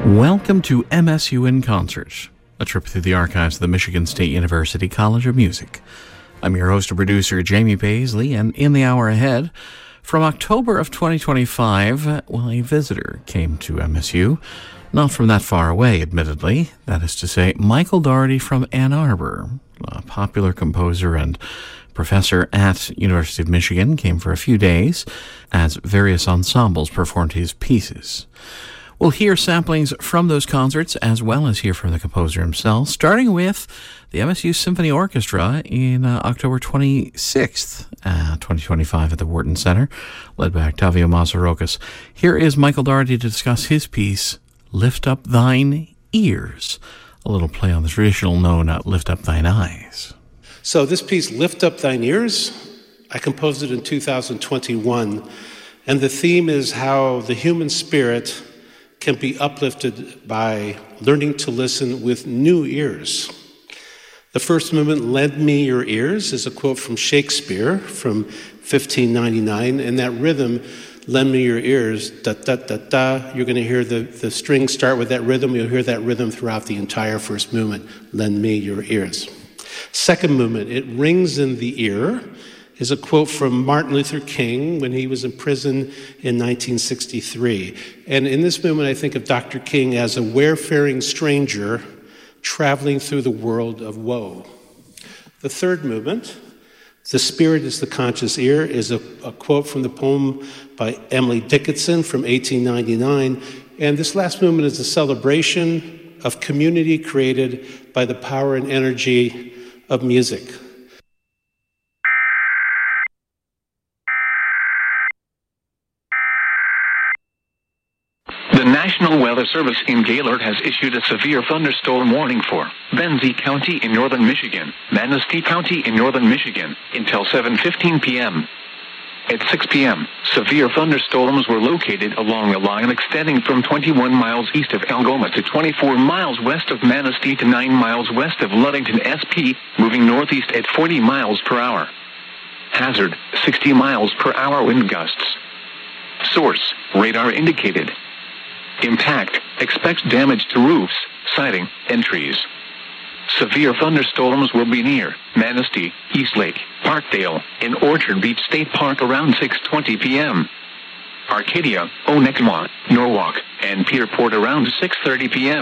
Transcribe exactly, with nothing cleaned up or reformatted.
Welcome to M S U in Concert, a trip through the archives of the Michigan State University College of Music. I'm your host and producer, Jamie Paisley, and in the hour ahead, from October of twenty twenty-five, well, a visitor came to M S U, not from that far away, admittedly. That is to say, Michael Daugherty from Ann Arbor, a popular composer and professor at University of Michigan, came for a few days as various ensembles performed his pieces. We'll hear samplings from those concerts as well as hear from the composer himself, starting with the M S U Symphony Orchestra in uh, October twenty-sixth, uh, twenty twenty-five at the Wharton Center, led by Octavio Mazzarokas. Here is Michael Daugherty to discuss his piece, Lift Up Thine Ears, a little play on the traditional known uh, Lift Up Thine Eyes. So this piece, Lift Up Thine Ears, I composed it in two thousand twenty-one, and the theme is how the human spirit can be uplifted by learning to listen with new ears. The first movement, Lend Me Your Ears, is a quote from Shakespeare from fifteen ninety-nine, and that rhythm, Lend Me Your Ears, da-da-da-da, you're going to hear the, the strings start with that rhythm. You'll hear that rhythm throughout the entire first movement, Lend Me Your Ears. Second movement, It Rings in the Ear, is a quote from Martin Luther King when he was in prison in nineteen sixty-three. And in this movement, I think of Doctor King as a wayfaring stranger traveling through the world of woe. The third movement, The Spirit is the Conscious Ear, is a, a quote from the poem by Emily Dickinson from eighteen ninety-nine. And this last movement is a celebration of community created by the power and energy of music. The National Weather Service in Gaylord has issued a severe thunderstorm warning for Benzie County in northern Michigan, Manistee County in northern Michigan, until seven fifteen p.m. At six p.m., severe thunderstorms were located along a line extending from twenty-one miles east of Algoma to twenty-four miles west of Manistee to nine miles west of Ludington S P, moving northeast at forty miles per hour. Hazard, sixty miles per hour wind gusts. Source, radar indicated. Impact, expects damage to roofs, siding, and trees. Severe thunderstorms will be near Manistee, Eastlake, Parkdale, and Orchard Beach State Park around six twenty p.m. Arcadia, Onekama, Norwalk, and Pierport around six thirty p.m.